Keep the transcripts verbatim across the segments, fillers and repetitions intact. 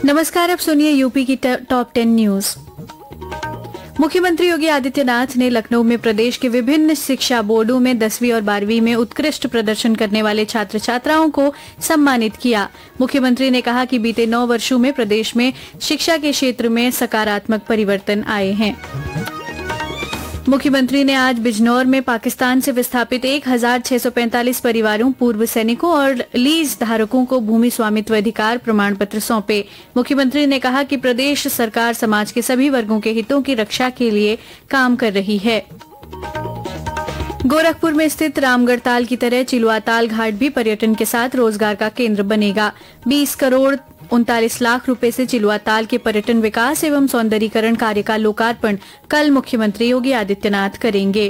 नमस्कार, अब सुनिए यूपी की टॉप टेन न्यूज। मुख्यमंत्री योगी आदित्यनाथ ने लखनऊ में प्रदेश के विभिन्न शिक्षा बोर्डों में दसवीं और बारहवीं में उत्कृष्ट प्रदर्शन करने वाले छात्र छात्राओं को सम्मानित किया। मुख्यमंत्री ने कहा कि बीते नौ वर्षों में प्रदेश में शिक्षा के क्षेत्र में सकारात्मक परिवर्तन आए हैं। मुख्यमंत्री ने आज बिजनौर में पाकिस्तान से विस्थापित एक हजार छह सौ पैंतालीस परिवारों, पूर्व सैनिकों और लीज धारकों को भूमि स्वामित्व अधिकार प्रमाण पत्र सौंपे। मुख्यमंत्री ने कहा कि प्रदेश सरकार समाज के सभी वर्गों के हितों की रक्षा के लिए काम कर रही है। गोरखपुर में स्थित रामगढ़ ताल की तरह चिलुआताल घाट भी पर्यटन के साथ रोजगार का केंद्र बनेगा। बीस करोड़ उनतालीस लाख रुपए से चिलुआताल के पर्यटन विकास एवं सौंदर्यीकरण कार्य का लोकार्पण कल मुख्यमंत्री योगी आदित्यनाथ करेंगे।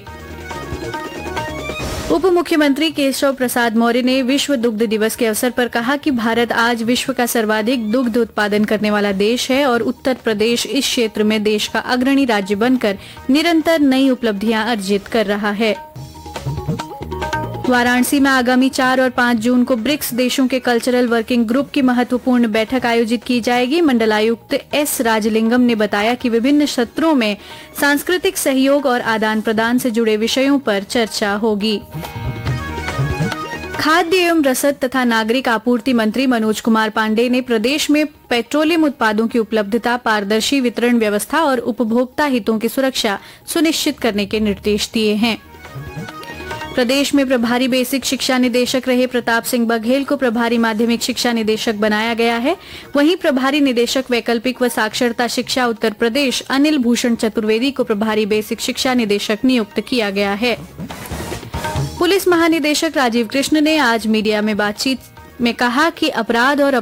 उप मुख्यमंत्री केशव प्रसाद मौर्य ने विश्व दुग्ध दिवस के अवसर पर कहा कि भारत आज विश्व का सर्वाधिक दुग्ध उत्पादन करने वाला देश है और उत्तर प्रदेश इस क्षेत्र में देश का अग्रणी राज्य बनकर निरंतर नई उपलब्धियां अर्जित कर रहा है। वाराणसी में आगामी चार और पाँच जून को ब्रिक्स देशों के कल्चरल वर्किंग ग्रुप की महत्वपूर्ण बैठक आयोजित की जाएगी। मंडलायुक्त एस राजलिंगम ने बताया कि विभिन्न क्षेत्रों में सांस्कृतिक सहयोग और आदान प्रदान से जुड़े विषयों पर चर्चा होगी। खाद्य एवं रसद तथा नागरिक आपूर्ति मंत्री मनोज कुमार पांडेय ने प्रदेश में पेट्रोलियम उत्पादों की उपलब्धता, पारदर्शी वितरण व्यवस्था और उपभोक्ता हितों की सुरक्षा सुनिश्चित करने के निर्देश दिए हैं। प्रदेश में प्रभारी बेसिक शिक्षा निदेशक रहे प्रताप सिंह बघेल को प्रभारी माध्यमिक शिक्षा निदेशक बनाया गया है। वहीं प्रभारी निदेशक वैकल्पिक व साक्षरता शिक्षा उत्तर प्रदेश अनिल भूषण चतुर्वेदी को प्रभारी बेसिक शिक्षा निदेशक नियुक्त किया गया है। पुलिस महानिदेशक राजीव कृष्ण ने आज मीडिया में बातचीत में कहा कि अपराध और